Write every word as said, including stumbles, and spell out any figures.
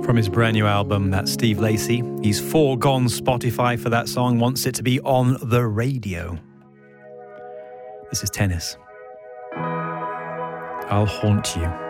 From his brand new album, that's Steve Lacy. He's foregone Spotify for that song, wants it to be on the radio. This is Tennis. I'll haunt you.